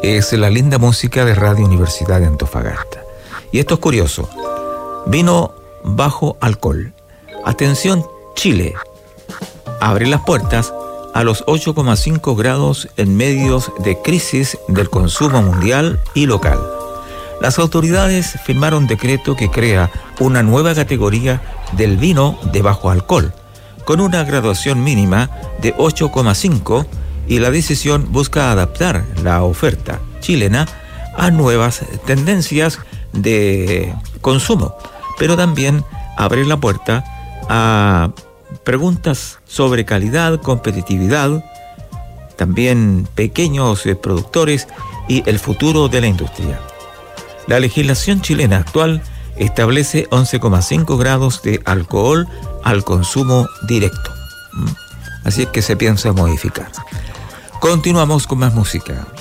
es la linda música de Radio Universidad de Antofagasta. Y esto es curioso. Vino bajo alcohol. Atención, Chile. Abre las puertas a los 8,5 grados en medios de crisis del consumo mundial y local. Las autoridades firmaron decreto que crea una nueva categoría del vino de bajo alcohol, con una graduación mínima de 8,5, y la decisión busca adaptar la oferta chilena a nuevas tendencias de consumo, pero también abre la puerta a preguntas sobre calidad, competitividad, también pequeños productores y el futuro de la industria. La legislación chilena actual establece 11,5 grados de alcohol al consumo directo. Así es que se piensa modificar. Continuamos con más música.